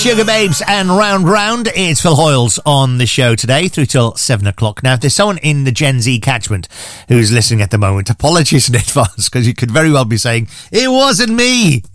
Sugar Babes and Round Round. It's Phil Hoyles on the show today through till 7 o'clock. Now, if there's someone in the Gen Z catchment who's listening at the moment, apologies in advance, because you could very well be saying, it wasn't me.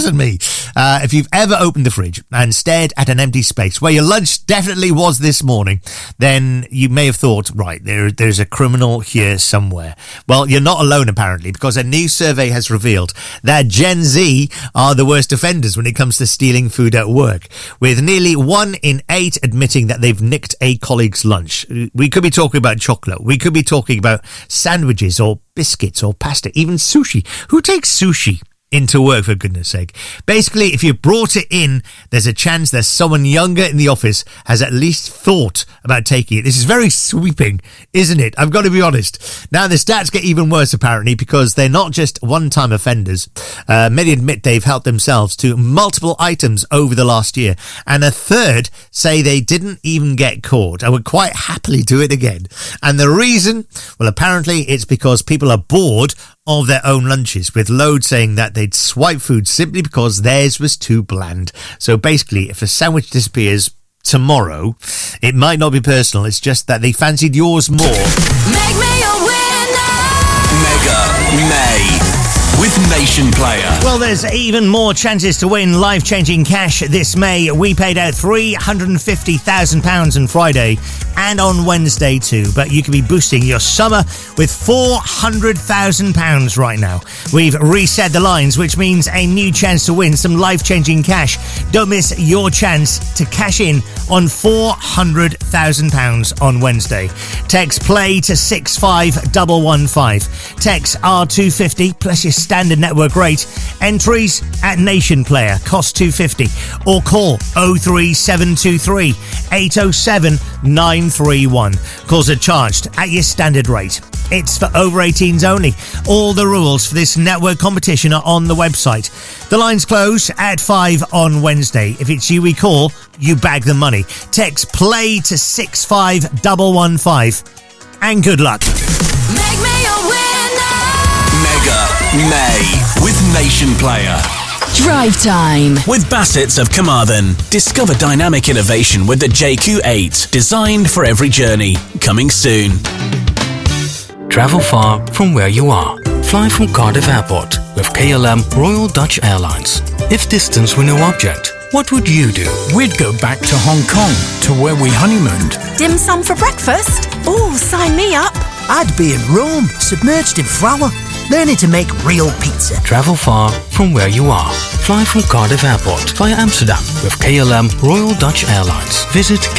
If you've ever opened the fridge and stared at an empty space where your lunch definitely was this morning, then you may have thought, right, there's a criminal here somewhere. Well, you're not alone, apparently, because a new survey has revealed that Gen Z are the worst offenders when it comes to stealing food at work, with nearly 1 in 8 admitting that they've nicked a colleague's lunch. We could be talking about chocolate. We could be talking about sandwiches or biscuits or pasta, even sushi. Who takes sushi into work, for goodness sake? Basically, if you brought it in, there's a chance that someone younger in the office has at least thought about taking it. This is very sweeping, isn't it? I've got to be honest. Now, the stats get even worse, apparently, because they're not just one-time offenders. Many admit they've helped themselves to multiple items over the last year, and a third say they didn't even get caught and would quite happily do it again. And the reason? Well, apparently it's because people are bored of their own lunches, with loads saying that they'd swipe food simply because theirs was too bland. So basically, if a sandwich disappears tomorrow, it might not be personal, it's just that they fancied yours more. Make me a winner! Mega May with Nation Player. Well, there's even more chances to win life-changing cash this May. We paid out £350,000 on Friday and on Wednesday too, but you could be boosting your summer with £400,000 right now. We've reset the lines, which means a new chance to win some life-changing cash. Don't miss your chance to cash in on £400,000 on Wednesday. Text play to 65115. Text R250 plus your standard network rate. Entries at Nation Player cost £250, or call 03723 807 931. Calls are charged at your standard rate. It's for over 18s only. All the rules for this network competition are on the website. The lines close at 5 on Wednesday. If it's you we call, you bag the money. Text play to 65115 and good luck. Make me a winner! Mega May with Nation Player. Drive Time With Bassett's of Carmarthen. Discover dynamic innovation with the JQ8, designed for every journey. Coming soon. Travel far from where you are. Fly from Cardiff Airport with KLM Royal Dutch Airlines. If distance were no object, what would you do? We'd go back to Hong Kong, to where we honeymooned. Dim sum for breakfast? Oh, sign me up. I'd be in Rome, submerged in flour, learning to make real pizza. Travel far from where you are. Fly from Cardiff Airport via Amsterdam with KLM Royal Dutch Airlines. Visit